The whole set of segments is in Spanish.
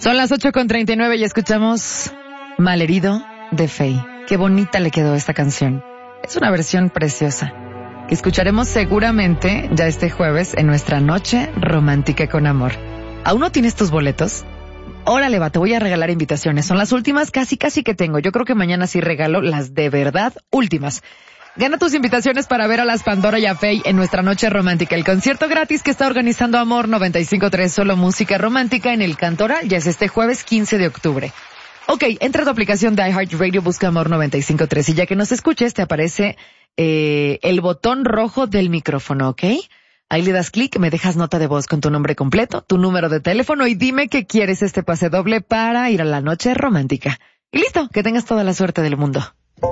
Son las 8:39 y escuchamos Malherido de Faye. Qué bonita le quedó esta canción. Es una versión preciosa que escucharemos seguramente ya este jueves en nuestra noche romántica con amor. ¿Aún no tienes tus boletos? Órale, va, te voy a regalar invitaciones. Son las últimas casi que tengo. Yo creo que mañana sí regalo las de verdad últimas. Gana tus invitaciones para ver a las Pandora y a Faye en nuestra noche romántica. El concierto gratis que está organizando Amor 95.3, solo música romántica en el Cantoral. Ya es este jueves 15 de octubre. Ok, entra a tu aplicación de iHeartRadio, busca Amor 95.3 y ya que nos escuches te aparece el botón rojo del micrófono, ¿ok? Ahí le das clic, me dejas nota de voz con tu nombre completo, tu número de teléfono y dime que quieres este pase doble para ir a la noche romántica. Y listo, que tengas toda la suerte del mundo.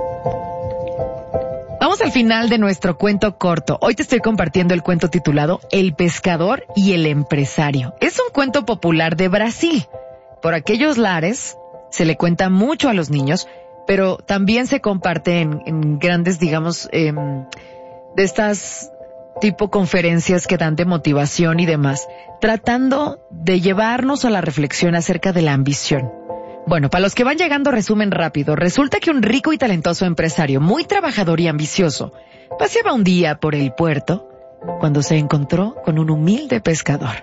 Vamos al final de nuestro cuento corto. Hoy te estoy compartiendo el cuento titulado El pescador y el empresario. Es un cuento popular de Brasil. Por aquellos lares se le cuenta mucho a los niños, pero también se comparte en grandes, digamos, de estas tipo conferencias que dan de motivación y demás, tratando de llevarnos a la reflexión acerca de la ambición. Bueno, para los que van llegando, resumen rápido. Resulta que un rico y talentoso empresario, muy trabajador y ambicioso, paseaba un día por el puerto cuando se encontró con un humilde pescador.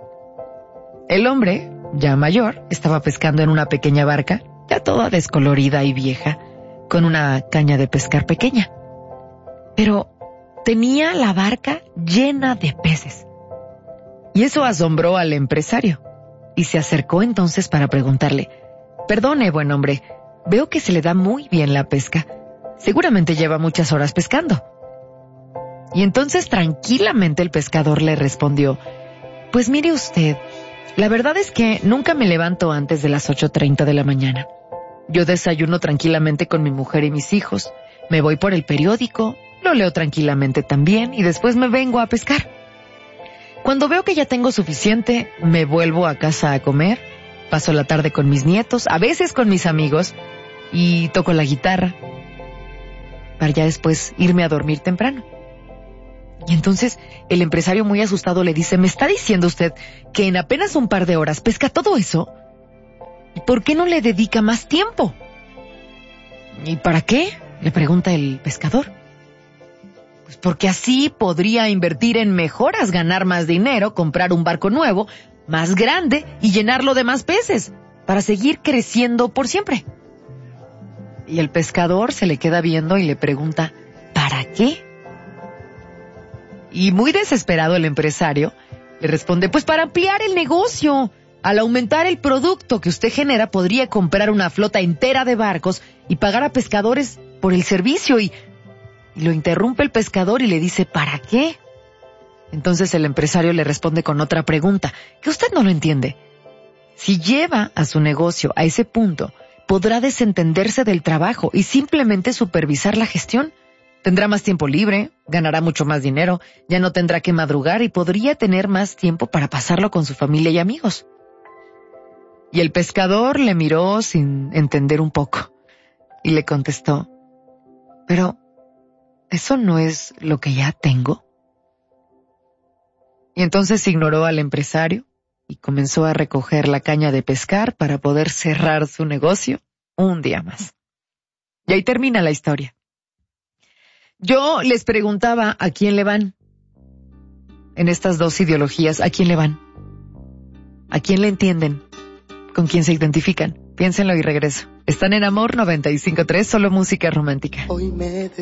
El hombre, ya mayor, estaba pescando en una pequeña barca, ya toda descolorida y vieja, con una caña de pescar pequeña. Pero tenía la barca llena de peces. Y eso asombró al empresario. Y se acercó entonces para preguntarle: «Perdone, buen hombre, veo que se le da muy bien la pesca. Seguramente lleva muchas horas pescando». Y entonces tranquilamente el pescador le respondió: «Pues mire usted, la verdad es que nunca me levanto antes de las 8:30 de la mañana. Yo desayuno tranquilamente con mi mujer y mis hijos, me voy por el periódico, lo leo tranquilamente también y después me vengo a pescar. Cuando veo que ya tengo suficiente, me vuelvo a casa a comer, paso la tarde con mis nietos, a veces con mis amigos y toco la guitarra para ya después irme a dormir temprano». Y entonces el empresario, muy asustado, le dice: «¿Me está diciendo usted que en apenas un par de horas pesca todo eso? ¿Y por qué no le dedica más tiempo?». «¿Y para qué?», le pregunta el pescador. «Pues porque así podría invertir en mejoras, ganar más dinero, comprar un barco nuevo, más grande y llenarlo de más peces, para seguir creciendo por siempre». Y el pescador se le queda viendo y le pregunta: «¿Para qué?». Y muy desesperado el empresario le responde: «Pues para ampliar el negocio. Al aumentar el producto que usted genera, podría comprar una flota entera de barcos y pagar a pescadores por el servicio». Y lo interrumpe el pescador y le dice: «¿Para qué?». Entonces el empresario le responde con otra pregunta, que usted no lo entiende. Si lleva a su negocio a ese punto, podrá desentenderse del trabajo y simplemente supervisar la gestión. Tendrá más tiempo libre, ganará mucho más dinero, ya no tendrá que madrugar y podría tener más tiempo para pasarlo con su familia y amigos». Y el pescador le miró sin entender un poco y le contestó: «Pero ¿eso no es lo que ya tengo?». Y entonces ignoró al empresario y comenzó a recoger la caña de pescar para poder cerrar su negocio un día más. Y ahí termina la historia. Yo les preguntaba: ¿a quién le van? En estas dos ideologías, ¿a quién le van? ¿A quién le entienden? ¿Con quién se identifican? Piénsenlo y regreso. Están en Amor 95.3, solo música romántica. Hoy me